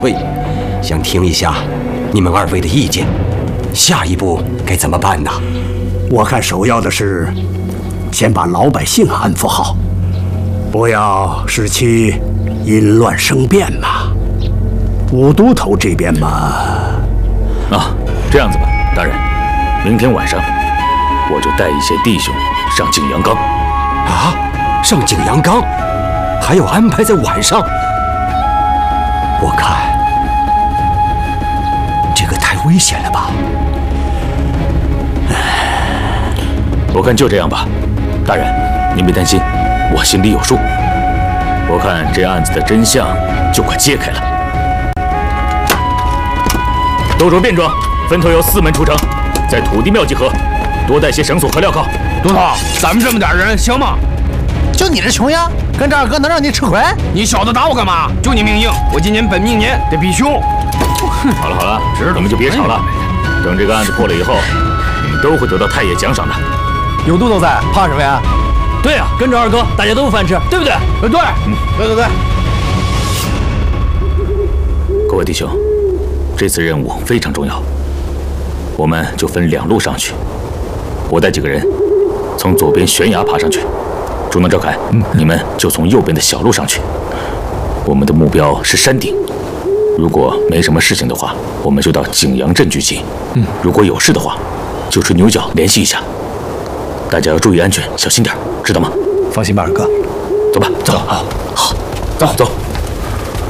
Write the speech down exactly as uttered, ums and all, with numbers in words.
位，想听一下你们二位的意见，下一步该怎么办呢？ 我看首要的是先把老百姓安抚好，不要使其因乱生变嘛。武都头这边嘛， 啊，这样子吧，大人，明天晚上我就带一些弟兄上景阳冈。 啊，上景阳冈，还要安排在晚上？我看这个太危险了吧？ 我看就这样吧，大人，您别担心，我心里有数。我看这案子的真相就快揭开了。都着便装，分头由四门出城，在土地庙集合，多带些绳索和镣铐。 东头，咱们这么点人行吗？ 就你这穷样，跟这二哥能让你吃亏？ 你小子打我干嘛？就你命硬，我今年本命年得必修。 好了好了，你们就别吵了。等这个案子破了以后，你们都会得到太爷奖赏的。 有都头在，怕什么呀？ 对呀、啊，跟着二哥，大家都有饭吃，对不对？ 对，嗯，对对对。 各位弟兄，这次任务非常重要，我们就分两路上去。我带几个人从左边悬崖爬上去，朱能、赵凯，嗯，你们就从右边的小路上去。我们的目标是山顶，如果没什么事情的话，我们就到景阳镇聚集。嗯，如果有事的话，就吹牛角联系一下。大家要注意安全，小心点，知道吗？ 放心吧，二哥。 走吧，走，好，好，走走。